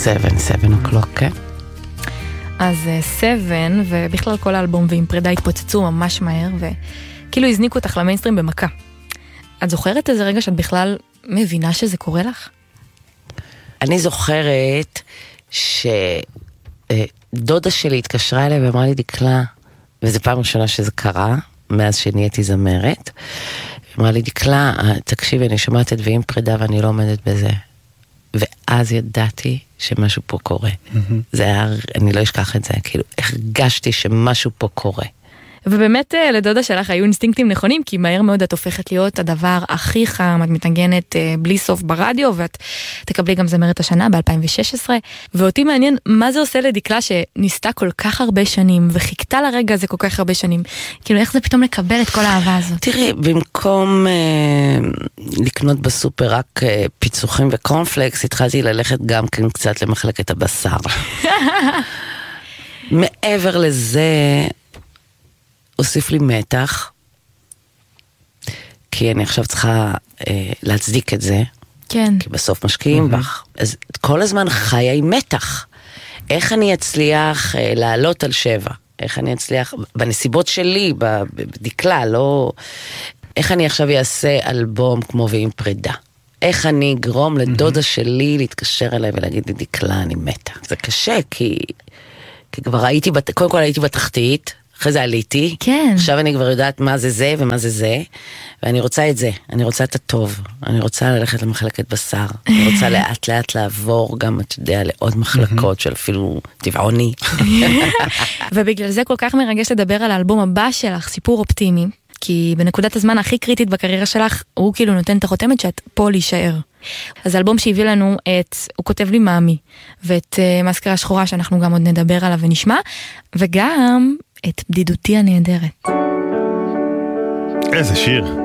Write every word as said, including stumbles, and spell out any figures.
seven, seven o'clock, כן. אז seven, ובכלל כל האלבום ועם פרידה התפוצצו ממש מהר, וכאילו הזניקו אותך למיינסטרים במכה. את זוכרת איזה רגע שאת בכלל מבינה שזה קורה לך? אני זוכרת שדודה שלי התקשרה אליי ואמרה לי, דקלה, וזו פעם ראשונה שזה קרה, מאז שנהייתי זמרת, אמרה לי, דקלה, תקשיבי, אני שומעת את ועם פרידה ואני לא עומדת בזה. ואז ידעתי שמשהו פה קורה. זה היה, אני לא אשכח את זה, כאילו, הרגשתי שמשהו פה קורה. ובאמת לדודה שלך היו אינסטינקטים נכונים, כי מהר מאוד את הופכת להיות הדבר הכי חם, את מתנגנת בלי סוף ברדיו, ואת תקבלי גם זמרת השנה ב-אלפיים ושש עשרה, ואותי מעניין מה זה עושה לדקלה שניסתה כל כך הרבה שנים, וחיכתה לרגע הזה כל כך הרבה שנים, כאילו איך זה פתאום לקבל את כל האהבה הזאת? תראי, במקום אה, לקנות בסופר רק אה, פיצוחים וקורנפלקס, התחלתי ללכת גם כן קצת למחלקת הבשר. מעבר לזה, הוסיף לי מתח, כי אני עכשיו צריכה אה, להצדיק את זה, כן. כי בסוף משקיעים mm-hmm. בך. אז כל הזמן חיה עם מתח. איך אני אצליח אה, לעלות על שבע? איך אני אצליח, בנסיבות שלי, בדקלה, לא... איך אני עכשיו אעשה אלבום כמו ועם פרידה? איך אני אגרום לדודה mm-hmm. שלי להתקשר אליי ולהגיד לי, דקלה, אני מתה. זה קשה, כי, כי כבר הייתי, בת... קודם כל הייתי בתחתית, אחרי זה עליתי, כן. עכשיו אני כבר יודעת מה זה זה ומה זה זה, ואני רוצה את זה, אני רוצה את הטוב, אני רוצה ללכת למחלקת בשר, אני רוצה לאט לאט לעבור גם, אתה יודע, לעוד מחלקות של אפילו טבעוני. ובגלל זה כל כך מרגש לדבר על האלבום הבא שלך, סיפור אופטימי, כי בנקודת הזמן הכי קריטית בקריירה שלך, הוא כאילו נותן את החותמת שאת פה להישאר. אז האלבום שהביא לנו את, הוא כותב לי מאמי, ואת uh, מזכרה שחורה שאנחנו גם עוד נדבר עליו ונשמע, וגם את בדידותי הנהדרת. איזה שיר.